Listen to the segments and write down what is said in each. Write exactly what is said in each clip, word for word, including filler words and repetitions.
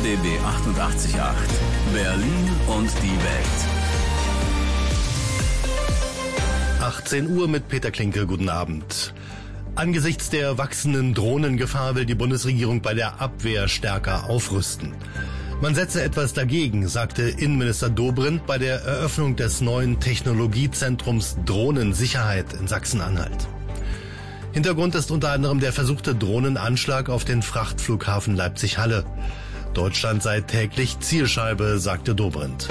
D B achtundachtzig Komma acht. Berlin und die Welt. achtzehn Uhr mit Peter Klinke, guten Abend. Angesichts der wachsenden Drohnengefahr will die Bundesregierung bei der Abwehr stärker aufrüsten. Man setze etwas dagegen, sagte Innenminister Dobrindt bei der Eröffnung des neuen Technologiezentrums Drohnensicherheit in Sachsen-Anhalt. Hintergrund ist unter anderem der versuchte Drohnenanschlag auf den Frachtflughafen Leipzig-Halle. Deutschland sei täglich Zielscheibe, sagte Dobrindt.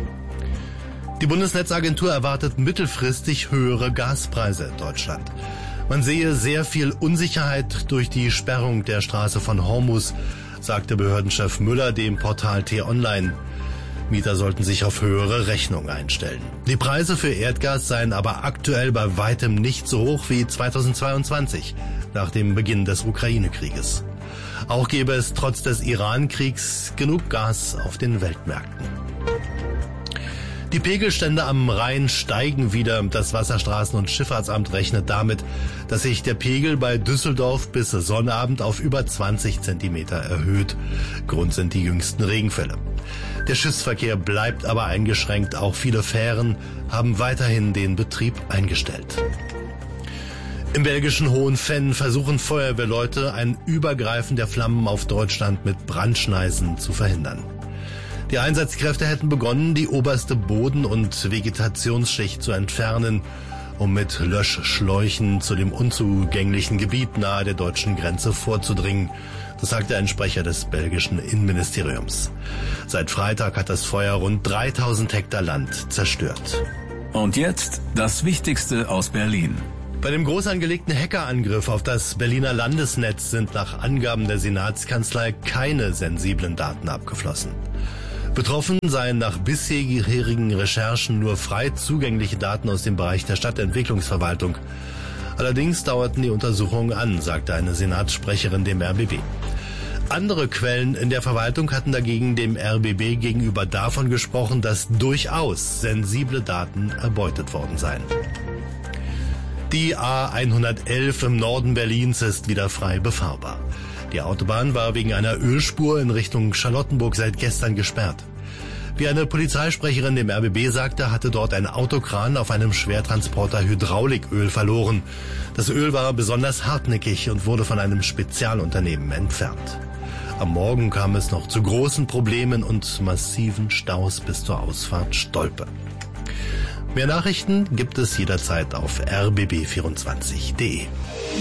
Die Bundesnetzagentur erwartet mittelfristig höhere Gaspreise in Deutschland. Man sehe sehr viel Unsicherheit durch die Sperrung der Straße von Hormuz, sagte Behördenchef Müller dem Portal T-Online. Mieter sollten sich auf höhere Rechnungen einstellen. Die Preise für Erdgas seien aber aktuell bei weitem nicht so hoch wie zweitausendzweiundzwanzig, nach dem Beginn des Ukraine-Krieges. Auch gäbe es trotz des Iran-Kriegs genug Gas auf den Weltmärkten. Die Pegelstände am Rhein steigen wieder. Das Wasserstraßen- und Schifffahrtsamt rechnet damit, dass sich der Pegel bei Düsseldorf bis Sonnabend auf über zwanzig Zentimeter erhöht. Grund sind die jüngsten Regenfälle. Der Schiffsverkehr bleibt aber eingeschränkt. Auch viele Fähren haben weiterhin den Betrieb eingestellt. Im belgischen Hohenfenn versuchen Feuerwehrleute ein Übergreifen der Flammen auf Deutschland mit Brandschneisen zu verhindern. Die Einsatzkräfte hätten begonnen, die oberste Boden- und Vegetationsschicht zu entfernen, um mit Löschschläuchen zu dem unzugänglichen Gebiet nahe der deutschen Grenze vorzudringen. Das sagte ein Sprecher des belgischen Innenministeriums. Seit Freitag hat das Feuer rund dreitausend Hektar Land zerstört. Und jetzt das Wichtigste aus Berlin. Bei dem groß angelegten Hackerangriff auf das Berliner Landesnetz sind nach Angaben der Senatskanzlei keine sensiblen Daten abgeflossen. Betroffen seien nach bisherigen Recherchen nur frei zugängliche Daten aus dem Bereich der Stadtentwicklungsverwaltung. Allerdings dauerten die Untersuchungen an, sagte eine Senatssprecherin dem R B B. Andere Quellen in der Verwaltung hatten dagegen dem R B B gegenüber davon gesprochen, dass durchaus sensible Daten erbeutet worden seien. Die A hundertelf im Norden Berlins ist wieder frei befahrbar. Die Autobahn war wegen einer Ölspur in Richtung Charlottenburg seit gestern gesperrt. Wie eine Polizeisprecherin dem R B B sagte, hatte dort ein Autokran auf einem Schwertransporter Hydrauliköl verloren. Das Öl war besonders hartnäckig und wurde von einem Spezialunternehmen entfernt. Am Morgen kam es noch zu großen Problemen und massiven Staus bis zur Ausfahrt Stolpe. Mehr Nachrichten gibt es jederzeit auf r b b vierundzwanzig punkt d e.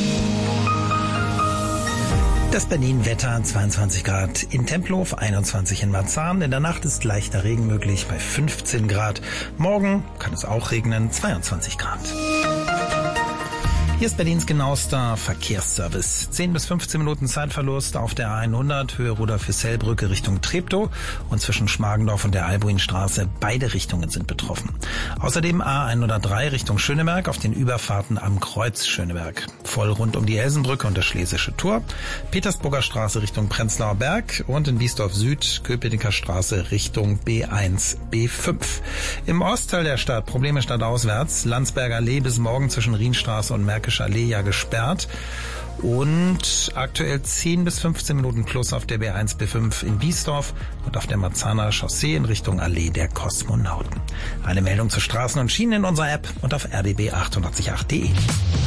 Das Berlin-Wetter, zweiundzwanzig Grad in Tempelhof, einundzwanzig in Marzahn. In der Nacht ist leichter Regen möglich bei fünfzehn Grad. Morgen kann es auch regnen, zweiundzwanzig Grad. Hier ist Berlins genauester Verkehrsservice. zehn bis fünfzehn Minuten Zeitverlust auf der A hundert, Höhe Rudolf-Hüssell-Brücke Richtung Treptow und zwischen Schmargendorf und der Albuinstraße. Beide Richtungen sind betroffen. Außerdem A hundertdrei Richtung Schöneberg auf den Überfahrten am Kreuz Schöneberg. Voll rund um die Elsenbrücke und das Schlesische Tor. Petersburger Straße Richtung Prenzlauer Berg und in Biesdorf Süd Köpenicker Straße Richtung B eins, B fünf. Im Ostteil der Stadt Probleme stadtauswärts. Landsberger Allee bis morgen zwischen Rienstraße und Märkische Allee ja gesperrt und aktuell zehn bis fünfzehn Minuten plus auf der B eins, B fünf in Biesdorf und auf der Marzahner Chaussee in Richtung Allee der Kosmonauten. Eine Meldung zu Straßen und Schienen in unserer App und auf r d b achtundachtzig Komma acht punkt d e.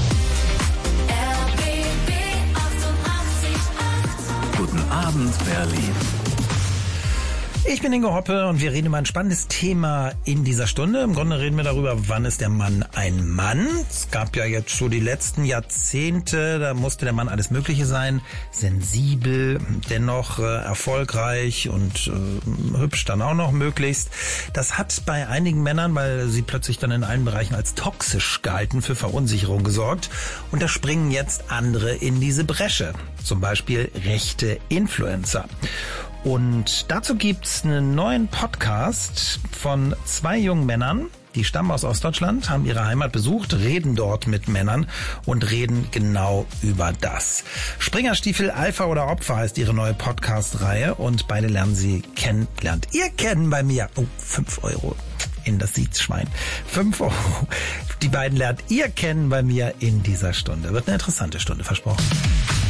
Guten Abend, Berlin. Ich bin Ingo Hoppe und wir reden über ein spannendes Thema in dieser Stunde. Im Grunde reden wir darüber, wann ist der Mann ein Mann. Es gab ja jetzt so die letzten Jahrzehnte, da musste der Mann alles Mögliche sein. Sensibel, dennoch äh, erfolgreich und äh, hübsch dann auch noch möglichst. Das hat bei einigen Männern, weil sie plötzlich dann in allen Bereichen als toxisch galten, für Verunsicherung gesorgt. Und da springen jetzt andere in diese Bresche. Zum Beispiel rechte Influencer. Und dazu gibt's einen neuen Podcast von zwei jungen Männern, die stammen aus Ostdeutschland, haben ihre Heimat besucht, reden dort mit Männern und reden genau über das. Springerstiefel Alpha oder Opfer heißt ihre neue Podcast-Reihe und beide lernen sie kennen, lernt ihr kennen bei mir. Oh, fünf Euro in das Sitzschwein. Fünf Euro. Die beiden lernt ihr kennen bei mir in dieser Stunde. Wird eine interessante Stunde, versprochen.